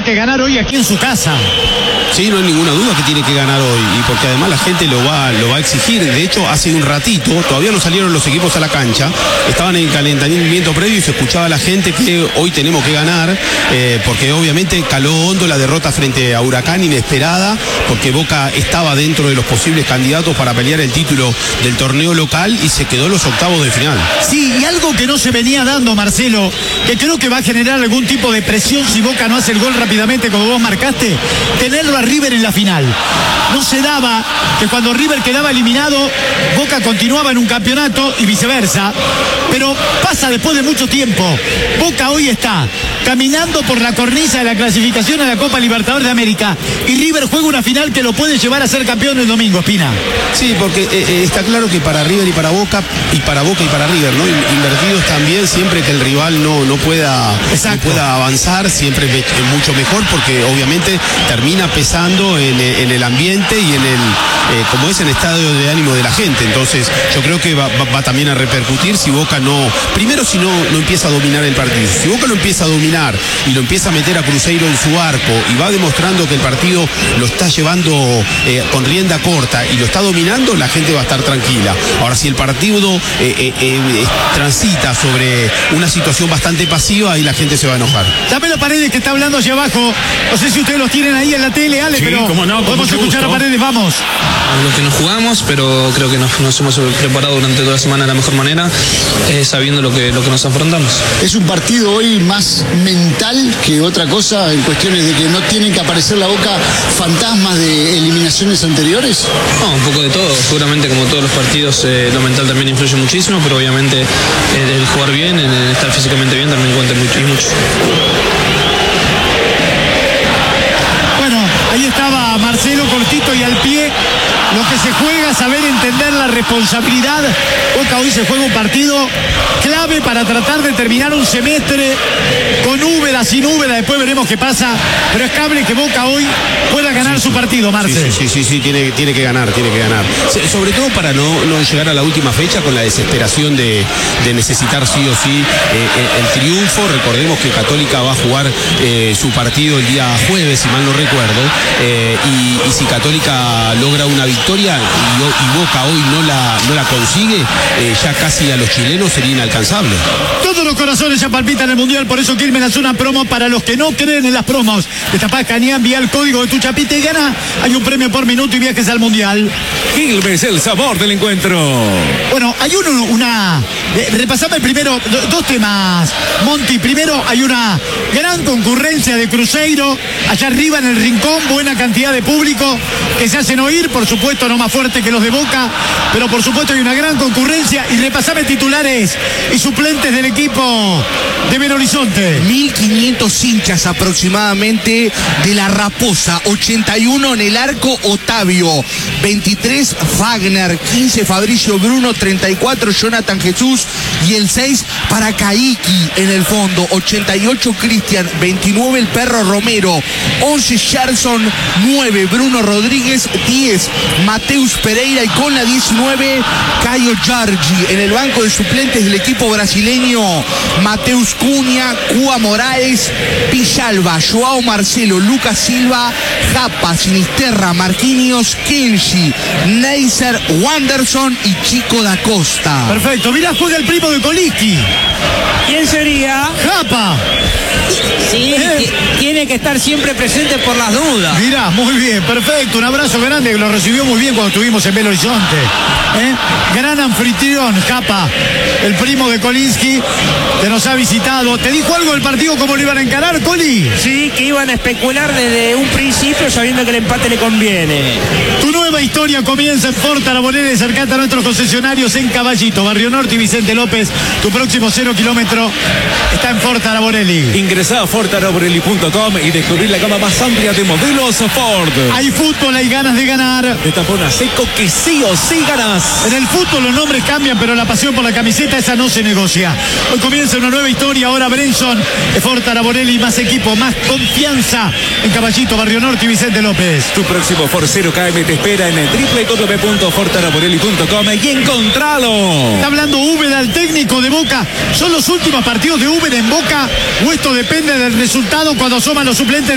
que ganar hoy aquí en su casa. Sí, no hay ninguna duda que tiene que ganar hoy, y porque además la gente lo va a exigir. De hecho, hace un ratito, todavía no salieron los equipos a la cancha, estaban en el calentamiento previo y se escuchaba a la gente que hoy tenemos que ganar, porque obviamente caló hondo la derrota frente a Huracán, inesperada, porque Boca estaba dentro de los posibles candidatos para pelear el título del torneo local y se quedó en los octavos de final. Sí, y algo que no se venía dando, Marcelo, que creo que va a generar algún tipo de presión si Boca no hace el gol rápidamente como vos marcaste, tenerlo a River en la final. No se daba que cuando River quedaba eliminado, Boca continuaba en un campeonato y viceversa, pero pasa después de mucho tiempo. Boca hoy está caminando por la cornisa de la clasificación a la Copa Libertadores de América y River juega una final que lo puede llevar a ser campeón el domingo, Espina. Sí, porque está claro que para River y para Boca y para River, ¿no? Invertidos también, siempre que el rival no pueda avanzar, siempre es mucho mejor, porque obviamente termina pesando en el ambiente y en el, como es, en el estado de ánimo de la gente. Entonces yo creo que va también a repercutir si Boca primero si no empieza a dominar el partido. Si Boca lo empieza a dominar y lo empieza a meter a Cruzeiro en su arco y va demostrando que el partido lo está llevando con rienda corta y lo está dominando, la gente va a estar tranquila. Ahora, si el partido transita sobre una situación bastante pasiva, ahí la gente se va a enojar. Dame la Paredes que está hablando hacia abajo. No sé si ustedes los tienen ahí en la tele, Ale, sí, pero cómo no, podemos escuchar a Paredes, vamos. Lo que nos jugamos, pero creo que nos hemos preparado durante toda la semana de la mejor manera, sabiendo lo que nos afrontamos. Es un partido hoy más mental que otra cosa, en cuestiones de que no tienen que aparecer la Boca fantasmas de eliminaciones anteriores. No, un poco de todo. Seguramente, como todos los partidos, lo mental también influye muchísimo, pero obviamente el jugar bien, el estar físicamente bien también cuenta mucho y mucho. Bueno, ahí estaba Marcelo, cortito y al pie. Lo que se juega, saber entender la responsabilidad. Boca hoy se juega un partido clave para tratar de terminar un semestre con Úbeda, sin Úbeda, después veremos qué pasa, pero es clave que Boca hoy pueda ganar su partido, Marce. Sí, tiene que ganar. Sobre todo para no llegar a la última fecha con la desesperación de necesitar sí o sí el triunfo. Recordemos que Católica va a jugar su partido el día jueves, si mal no recuerdo, y si Católica logra una victoria y Boca hoy no la consigue, ya casi a los chilenos sería inalcanzable. Todos los corazones ya palpitan en el Mundial, por eso Quilmes hace una promo para los que no creen en las promos. Destapá Cañá, envía el código de tu chapita y gana. Hay un premio por minuto y viajes al Mundial. Quilmes, el sabor del encuentro. Bueno, hay repasame el primero, dos temas, Monty. Primero, hay una gran concurrencia de Cruzeiro, allá arriba en el rincón, buena cantidad de público que se hacen oír, por supuesto no más fuerte que los de Boca, pero por supuesto hay una gran concurrencia. Y repasame titulares y suplentes del equipo de Belo Horizonte. 1500 hinchas aproximadamente de la Raposa, 81 en el arco Otavio, 23 Wagner, 15 Fabricio Bruno, 34 Jonathan Jesús y el 6 para Caiki en el fondo, 88 Cristian, 29 el Perro Romero, 11 Gerson, 9 Bruno Rodríguez, 10 Mateus Pereira y con la 19 Caio Giorgi. En el banco de suplentes del equipo brasileño, Mateus Cunha, Cua Moraes, Villalba, Joao Marcelo, Lucas Silva, Japa, Sinisterra, Marquinhos, Kenji, Neisser, Wanderson y Chico da Costa. Perfecto, mirá, juega el primo de Koliski. ¿Quién sería? Japa. Sí, tiene que estar siempre presente por las dudas. Mirá, muy bien, perfecto, un abrazo grande, lo recibió muy bien cuando estuvimos en Belo Horizonte. Gran anfitrión, Japa, el primo de Koliski, que nos ha visitado. ¿Te dijo algo del partido, cómo lo iban a encarar, Coli? Sí, que iban a especular desde un principio sabiendo que el empate le conviene. Tu nueva historia comienza en Ford Araborelli, acercate a nuestros concesionarios en Caballito, Barrio Norte y Vicente López. Tu próximo 0 kilómetro está en Ford Araborelli. Ingresá a fordaraborelli.com y descubrir la gama más amplia de modelos Ford. Hay fútbol, hay ganas de ganar. De tapón a seco que sí o sí ganás. En el fútbol los nombres cambian, pero la pasión por la camiseta, esa no se negocia. Hoy comienza una nueva historia, ahora Brenson, Ford Araborelli, más equipo, más confianza en Caballito, Barrio Norte y Vicente López. Tu próximo Ford 0 KM te espera en el www.fordaraborelli.com y encontralo. Está hablando Úbeda, el técnico de Boca. ¿Son los últimos partidos de Úbeda en Boca o esto depende del resultado cuando asoman los suplentes?